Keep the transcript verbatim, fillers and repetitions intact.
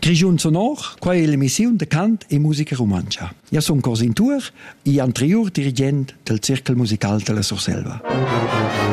Grischun sonor, quai è l'emissiun de cant e musica romancia. Ja son Corsintur e anterior dirigent del Cirkel Musical de la Surselva.